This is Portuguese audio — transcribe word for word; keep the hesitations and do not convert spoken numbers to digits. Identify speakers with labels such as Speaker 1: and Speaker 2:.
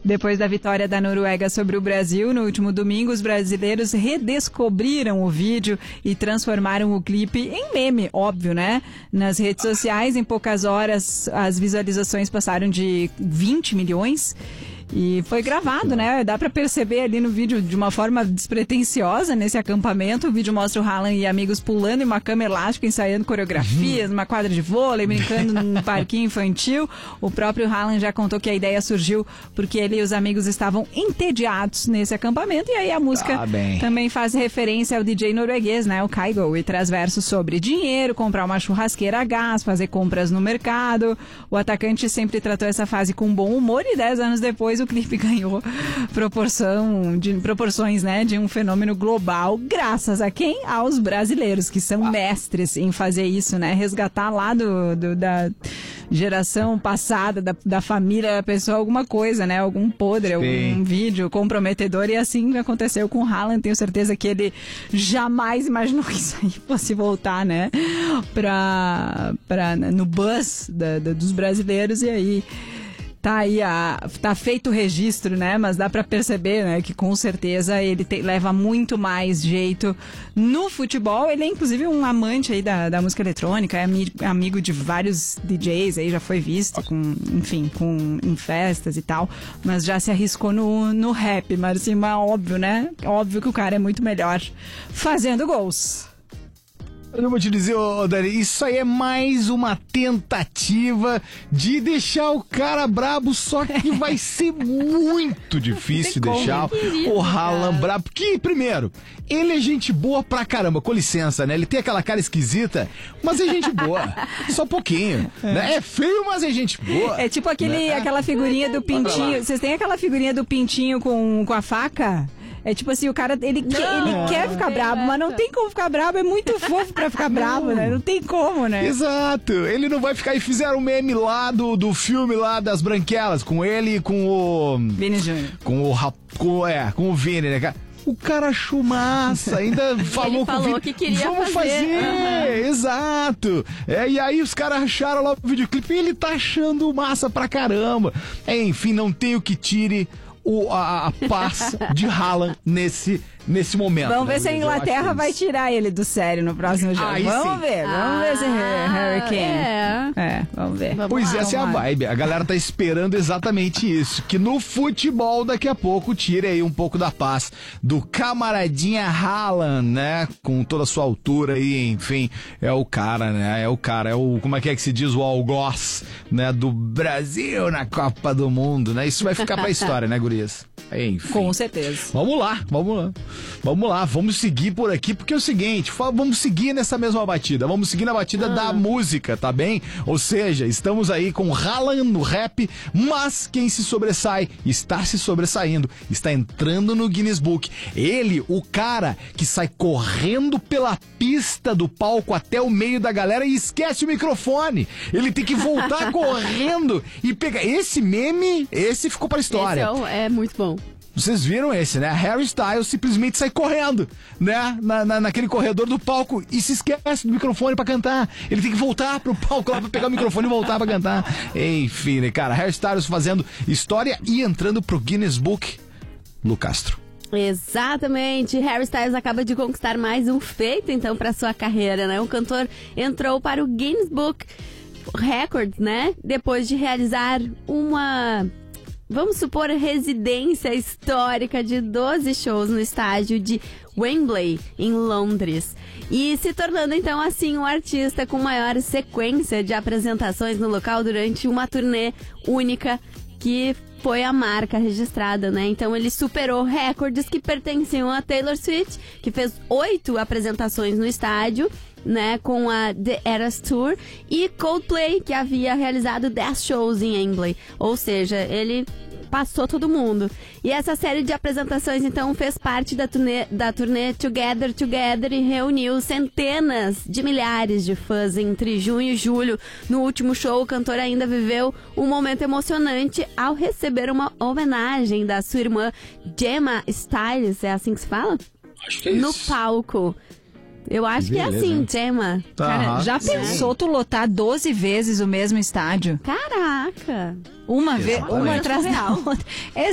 Speaker 1: Depois da vitória da Noruega sobre o Brasil, no último domingo, os brasileiros redescobriram o vídeo e transformaram o clipe em meme, óbvio, né? Nas redes sociais, em poucas horas, as visualizações passaram de vinte milhões. E foi gravado, né? Dá pra perceber ali no vídeo de uma forma despretensiosa nesse acampamento. O vídeo mostra o Haaland e amigos pulando em uma cama elástica, ensaiando coreografias, numa quadra de vôlei, brincando num parquinho infantil. O próprio Haaland já contou que a ideia surgiu porque ele e os amigos estavam entediados nesse acampamento. E aí a música
Speaker 2: Tá
Speaker 1: também faz referência ao D J norueguês, né? O Kygo, e traz versos sobre dinheiro, comprar uma churrasqueira a gás, fazer compras no mercado. O atacante sempre tratou essa fase com bom humor e dez anos depois o clipe ganhou proporção de, proporções, né, de um fenômeno global, graças a quem? Aos brasileiros, que são mestres em fazer isso, né? Resgatar lá do, do da geração passada, da, da família da pessoa, alguma coisa, né? Algum podre, Sim. algum vídeo comprometedor, e assim aconteceu com o Haaland. Tenho certeza que ele jamais imaginou que isso aí fosse voltar, né? Pra, pra, no buzz da, da, dos brasileiros, e aí tá aí, a, tá feito o registro, né? Mas dá pra perceber, né, que com certeza ele te, leva muito mais jeito no futebol. Ele é inclusive um amante aí da, da música eletrônica, é ami, amigo de vários D Js aí, já foi visto com, enfim, com, em festas e tal, mas já se arriscou no, no rap, mas assim, mas óbvio, né? Óbvio que o cara é muito melhor fazendo gols.
Speaker 2: Eu vou te dizer, ô, Dani, isso aí é mais uma tentativa de deixar o cara brabo, só que vai ser muito difícil deixar o Haaland brabo. Porque, primeiro, ele é gente boa pra caramba, com licença, né? Ele tem aquela cara esquisita, mas é gente boa. Só um pouquinho. É, né? É feio, mas é gente boa.
Speaker 1: É tipo aquele, né? Aquela figurinha do pintinho. Vocês têm aquela figurinha do pintinho com, com a faca? É tipo assim, o cara, ele, não, que, ele não, quer ficar bravo, mas não tem como ficar bravo, é muito fofo pra ficar bravo, né? Não tem como, né?
Speaker 2: Exato, ele não vai ficar... E fizeram um meme lá do, do filme lá das Branquelas, com ele e com o...
Speaker 1: Vini Júnior.
Speaker 2: Com o... Com, é, com o Vini, né, cara? O cara achou massa, ainda falou,
Speaker 3: ele falou
Speaker 2: com o Vini,
Speaker 3: que queria
Speaker 2: vamos fazer, fazer. Uhum. Exato. É, e aí os caras acharam lá o videoclipe e ele tá achando massa pra caramba. É, enfim, não tem o que tire o, a, a paz de Haaland nesse, nesse momento.
Speaker 1: Vamos ver
Speaker 2: né,
Speaker 1: se a Inglaterra vai tirar ele do sério no próximo jogo.
Speaker 2: Aí
Speaker 1: vamos
Speaker 2: sim.
Speaker 1: ver, vamos
Speaker 3: ah,
Speaker 1: ver se Harry Kane.
Speaker 3: É.
Speaker 1: é, vamos ver. Vamos
Speaker 2: pois
Speaker 1: lá,
Speaker 2: essa é a vibe. A galera tá esperando exatamente isso. Que no futebol daqui a pouco tire aí um pouco da paz do camaradinha Haaland, né? Com toda a sua altura aí, enfim. É o cara, né? É o cara. É o, como é que é que se diz? O algoz, né? Do Brasil na Copa do Mundo, né? Isso vai ficar pra história, né, gurias? Enfim.
Speaker 1: Com certeza.
Speaker 2: Vamos lá, vamos lá. Vamos lá, vamos seguir por aqui, porque é o seguinte, vamos seguir nessa mesma batida, vamos seguir na batida ah. da música, tá bem? Ou seja, estamos aí com Haaland no rap, mas quem se sobressai, está se sobressaindo, está entrando no Guinness Book. Ele, o cara que sai correndo pela pista do palco até o meio da galera e esquece o microfone. Ele tem que voltar correndo e pegar. Esse meme, esse ficou pra história.
Speaker 3: Esse é, o, é muito bom.
Speaker 2: Vocês viram esse, né? Harry Styles simplesmente sai correndo, né? Na, na, naquele corredor do palco e se esquece do microfone pra cantar. Ele tem que voltar pro palco lá pra pegar o microfone e voltar pra cantar. Enfim, né, cara? Harry Styles fazendo história e entrando pro Guinness Book. Lu Castro.
Speaker 3: Exatamente, Harry Styles acaba de conquistar mais um feito então para sua carreira, né? O cantor entrou para o Guinness Book Records, né? Depois de realizar uma, vamos supor, residência histórica de doze shows no estádio de Wembley, em Londres. E se tornando então assim o artista com maior sequência de apresentações no local durante uma turnê única, que foi a marca registrada, né? Então ele superou recordes que pertenciam a Taylor Swift, que fez oito apresentações no estádio, né? Com a The Eras Tour, e Coldplay, que havia realizado dez shows em Wembley. Ou seja, ele passou todo mundo. E essa série de apresentações, então, fez parte da turnê, da turnê Together Together e reuniu centenas de milhares de fãs entre junho e julho. No último show, o cantor ainda viveu um momento emocionante ao receber uma homenagem da sua irmã Gemma Styles, é assim que se fala?
Speaker 2: Acho que é
Speaker 3: no
Speaker 2: isso.
Speaker 3: palco. Eu acho que, beleza, que é assim, Gemma.
Speaker 1: Tá. Cara, já pensou é. tu lotar doze vezes o mesmo estádio?
Speaker 3: Caraca!
Speaker 1: Uma vez, uma atrás da outra.